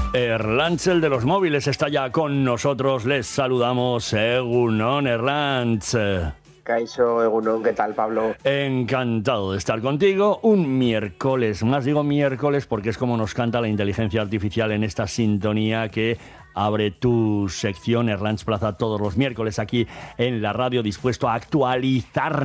Erlantz, el de los móviles, está ya con nosotros. Les saludamos. Egunon, Erlantz. Kaixo, egunon, ¿qué tal, Pablo? Encantado de estar contigo. Un miércoles más, digo miércoles porque es como nos canta la inteligencia artificial en esta sintonía que abre tu sección Erlantz Plaza todos los miércoles aquí en la radio, dispuesto a actualizar